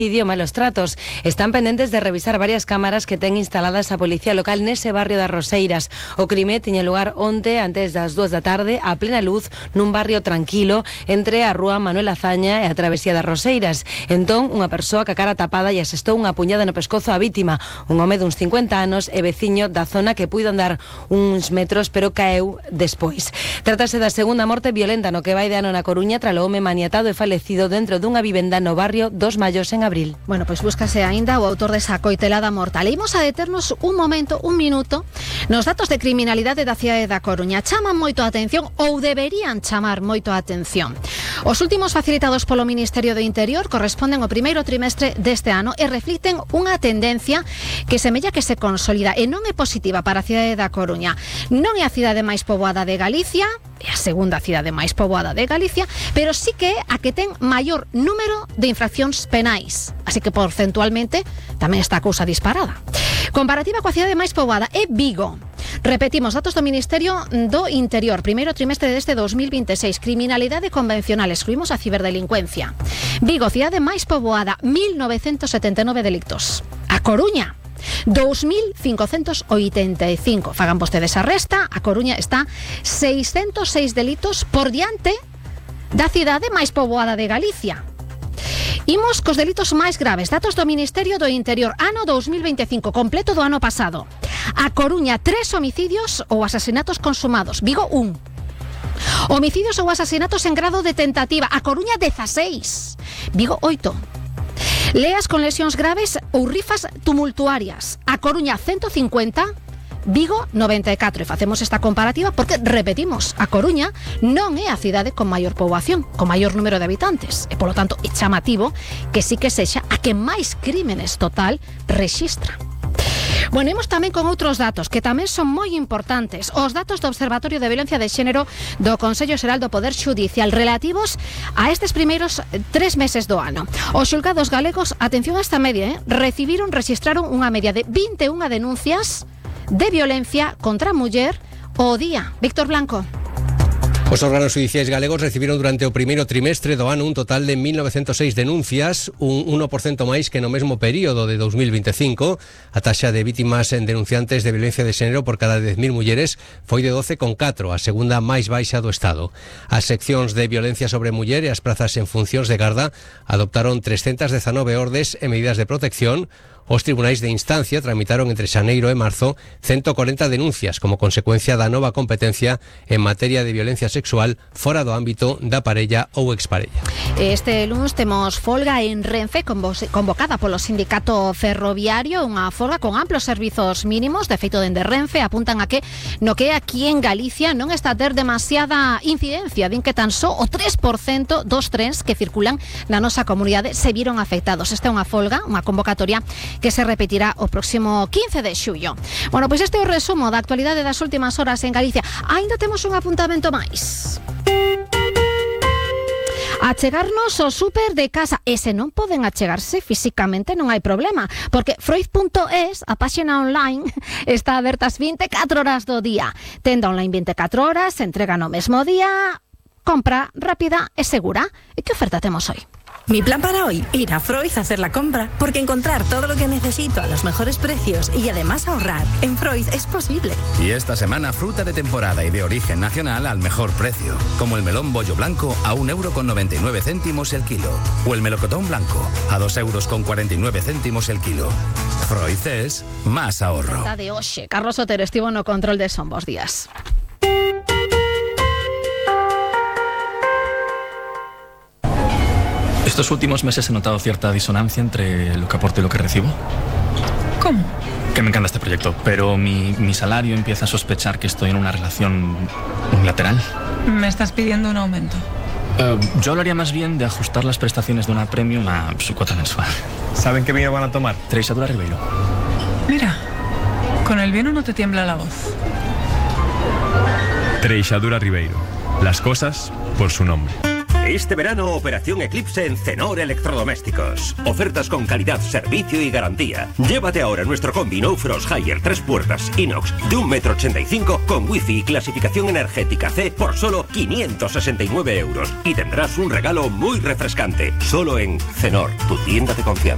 vídeo malos tratos. Están pendentes de revisar varias cámaras que ten instaladas a Policía Local nese barrio das Roseiras. O crime tiña lugar onte antes das 2 da tarde a plena luz nun barrio tranquilo entre a rúa Manuel Azaña e a travesía das Roseiras. Entón, unha persoa ca cara tapada e asestou unha puñada no pescozo á vítima, un home duns 50 anos e veciño da zona que puido andar uns metros pero caeu despois. Trátase da segunda morte violenta no que vai de ano na Coruña tralo home maniatado e falecido dentro dunha vivenda no barrio dos Mallos en abril. Bueno, pois búscase aínda o autor desa coitelada mortal. Imos a deternos un minuto, nos datos de criminalidade da cidade da Coruña. Chaman moito a atención ou deberían chamar moito a atención. Os últimos facilitados polo Ministerio do Interior corresponden ao primeiro trimestre deste ano e reflicten unha tendencia que semella que se consolida e non é positiva para a cidade da Coruña. Non é a cidade máis poboada de Galicia, é a segunda cidade máis poboada de Galicia, pero sí que é a que ten maior número de infraccións penais. Así que porcentualmente tamén está a cousa disparada. Comparativa coa cidade máis poboada é Vigo. Repetimos, datos do Ministerio do Interior, primeiro trimestre deste 2026, criminalidade convencional, excluímos a ciberdelincuencia. Vigo, cidade máis poboada, 1979 delictos. A Coruña, 2.585. Fagan vostedes a resta, a Coruña está 606 delitos por diante da cidade máis poboada de Galicia. Imos cos delitos máis graves, datos do Ministerio do Interior, ano 2025, completo do ano pasado. A Coruña, 3 homicidios ou asasinatos consumados. Vigo, 1. Homicidios ou asasinatos en grado de tentativa. A Coruña, 16. Vigo, 8. Leas con lesións graves ou rifas tumultuarias. A Coruña, 150. Vigo, 94. E facemos esta comparativa porque, repetimos, a Coruña non é a cidade con maior poboación, con maior número de habitantes. E, polo tanto, é chamativo que sí que sexa a que máis crímenes total rexistra. Bueno, imos tamén con outros datos que tamén son moi importantes. Os datos do Observatorio de Violencia de Xénero do Consello Xeral do Poder Xudicial relativos a estes primeiros 3 meses do ano. Os xulgados galegos, atención a esta media, rexistraron unha media de 21 denuncias de violencia contra a muller ao día. Víctor Blanco. Os órganos judiciais galegos recibiron durante o primeiro trimestre do ano un total de 1.906 denuncias, un 1% máis que no mesmo período de 2025. A taxa de vítimas en denunciantes de violencia de xénero por cada 10.000 mulleres foi de 12,4, a segunda máis baixa do Estado. As seccións de violencia sobre muller e as prazas en funcións de garda adoptaron 319 ordes e medidas de protección. Os tribunais de instancia tramitaron entre xaneiro e marzo 140 denuncias como consecuencia da nova competencia en materia de violencia sexual fora do ámbito da parella ou exparella. Este lunes temos folga en Renfe convocada polo sindicato ferroviario, unha folga con amplos servizos mínimos. De feito, dende Renfe apuntan a que no que aquí en Galicia non está a ter demasiada incidencia, din que tan só o 3% dos trens que circulan na nosa comunidade se viron afectados. Esta é unha folga, unha convocatoria que se repetirá o próximo 15 de xullo. Bueno, pois este é o resumo da actualidade das últimas horas en Galicia. Aínda temos un apuntamento máis. Achegarnos ao súper de casa. E se non poden achegarse físicamente non hai problema, porque Freud.es, a páxina online, está aberta as 24 horas do día. Tenda online 24 horas, entrega no mesmo día, compra rápida e segura. E que oferta temos hoy? Mi plan para hoy, ir a Freud a hacer la compra, porque encontrar todo lo que necesito a los mejores precios y además ahorrar en Freud es posible. Y esta semana fruta de temporada y de origen nacional al mejor precio, como el melón bollo blanco a 1,99 € el kilo, o el melocotón blanco a 2,49 € el kilo. Freud es más ahorro. De hoxe, Carlos Otero estivo no control de son. Bos días. Estos últimos meses he notado cierta disonancia entre lo que aporto y lo que recibo. ¿Cómo? Que me encanta este proyecto, pero mi salario empieza a sospechar que estoy en una relación unilateral. ¿Me estás pidiendo un aumento? Yo hablaría más bien de ajustar las prestaciones de una premium a su cuota mensual. ¿Saben qué vino van a tomar? Treixadura Ribeiro. Mira, con el vino no te tiembla la voz. Treixadura Ribeiro. Las cosas por su nombre. Este verano, Operación Eclipse en Cenor Electrodomésticos. Ofertas con calidad, servicio y garantía. Llévate ahora nuestro combi No Frost Higher 3 puertas inox de 1,85 m con wifi y clasificación energética C por solo 569 €. Y tendrás un regalo muy refrescante. Solo en Cenor, tu tienda de confianza.